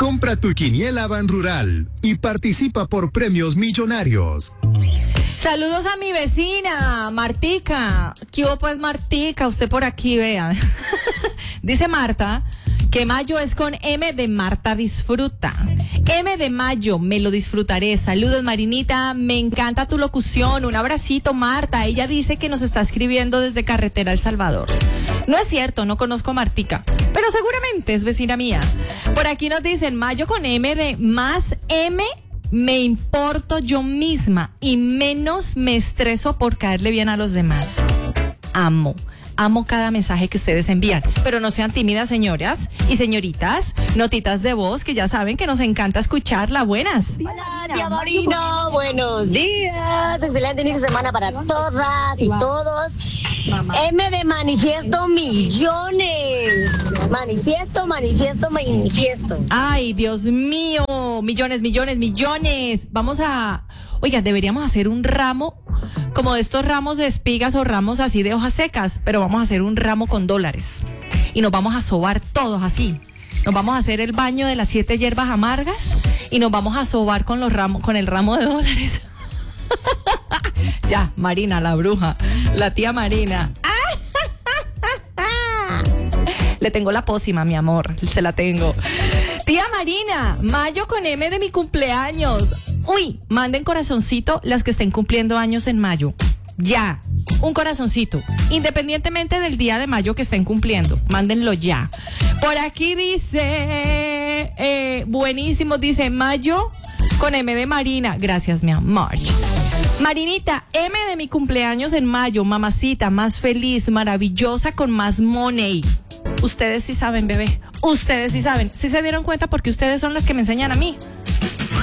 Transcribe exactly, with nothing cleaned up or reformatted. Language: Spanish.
Compra tu quiniela Ban Rural y participa por premios millonarios. Saludos a mi vecina, Martica. ¿Qué hubo pues, Martica? Usted por aquí, vea. Dice Marta que mayo es con M de Marta disfruta. M de mayo, me lo disfrutaré. Saludos, Marinita, me encanta tu locución. Un abracito, Marta. Ella dice que nos está escribiendo desde Carretera El Salvador. No es cierto, no conozco a Martica, pero seguramente es vecina mía. Por aquí nos dicen mayo con M de más M. Me importo yo misma y menos me estreso por caerle bien a los demás. Amo. Amo cada mensaje que ustedes envían, pero no sean tímidas, señoras y señoritas. Notitas de voz que ya saben que nos encanta escucharla. Buenas. Hola, tía Marina, buenos días. Excelente inicio de semana para todas y todos. M de manifiesto millones. Manifiesto, manifiesto, manifiesto. Ay, Dios mío. Millones, millones, millones. Vamos a... Oiga, deberíamos hacer un ramo como de estos ramos de espigas o ramos así de hojas secas, pero vamos a hacer un ramo con dólares y nos vamos a sobar todos así. Nos vamos a hacer el baño de las siete hierbas amargas y nos vamos a sobar con los ramos, con el ramo de dólares. Ya, Marina, la bruja, la tía Marina. Le tengo la pócima, mi amor, se la tengo. Tía Marina, mayo con M de mi cumpleaños. Uy, manden corazoncito las que estén cumpliendo años en mayo. Ya, un corazoncito, independientemente del día de mayo que estén cumpliendo, mándenlo ya. Por aquí dice, eh, buenísimo, dice mayo con M de Marina. Gracias, mi amor. Marinita, M de mi cumpleaños en mayo, mamacita, más feliz, maravillosa, con más money. Ustedes sí saben, bebé. Ustedes sí saben. ¿Sí se dieron cuenta? Porque ustedes son las que me enseñan a mí.